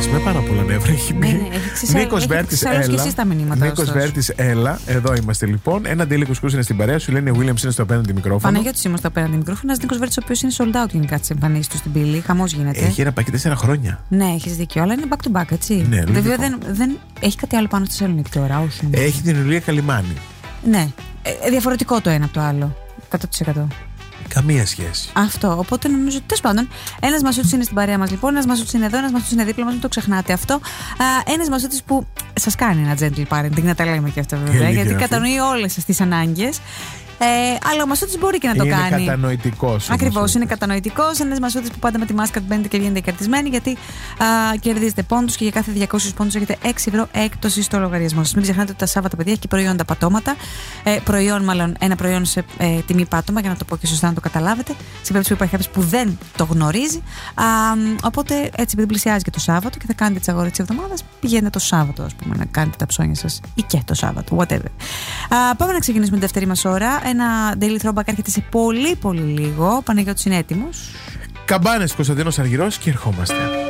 Μιας με πάρα πολλά νεύρα έχει μπει. Νίκος Βέρτης, έλα. Νίκος Βέρτης, έλα. Εδώ είμαστε λοιπόν. Ένα Daily Κουσκούς είναι στην παρέα σου. Λένε Williams είναι στο απέναντι μικρόφωνο. Παναγιώτης είμαστε στο απέναντι μικρόφωνο. Ένας Νίκος Βέρτης, ο οποίος είναι sold out γενικά τις εμφανίσεις του στην πύλη. Χαμός γίνεται. Έχει ένα πακέτο 4 χρόνια. Ναι, έχεις δίκιο. Αλλά είναι back to back, έτσι. Ναι, βέβαια δεν έχει κάτι άλλο πάνω στη Θεσσαλονίκη τώρα, όχι. Έχει την Ιουλία Καλιμάνη. Ναι. Διαφορετικό το ένα από το άλλο. 100%. Καμία σχέση. Αυτό. Οπότε νομίζω ότι τέλος πάντων ένας Μασούτης είναι στην παρέα μας λοιπόν. Ένας Μασούτης είναι εδώ, ένας Μασούτης είναι δίπλα μας. Μην το ξεχνάτε αυτό. Ένας Μασούτης που σας κάνει ένα gentle parenting, να τα λέμε και αυτό βέβαια. Γιατί κατανοεί όλες σας τις ανάγκες. Αλλά ο Μασούτης μπορεί και να το κάνει. Είναι κατανοητικός. Ακριβώς, είναι κατανοητικός. Ένας Μασούτης που πάντα με τη μάσκα του μπαίνετε και βγαίνετε κερδισμένοι, γιατί κερδίζετε πόντους και για κάθε 200 πόντους έχετε 6 ευρώ έκπτωση στο λογαριασμό σας. Μην ξεχνάτε ότι τα Σάββατα, παιδιά, έχει και προϊόντα πατώματα. Ένα προϊόν σε τιμή πάτωμα, για να το πω και σωστά να το καταλάβετε. Σε περίπτωση που υπάρχει κάποιος που δεν το γνωρίζει. Οπότε έτσι, επειδή πλησιάζει και το Σάββατο και θα κάνετε τις αγορές της εβδομάδας, πηγαίνετε το Σάββατο, ας πούμε, να κάνετε τα ψώνια σας ή και το Σάββατο, whatever. Πάμε να ξεκινήσουμε την δεύτερη μας ώρα. Ένα Daily Throwback έρχεται σε πολύ πολύ λίγο. Παναγιώτης είναι έτοιμος. Καμπάνες, Κωνσταντίνος Αργυρός και ερχόμαστε.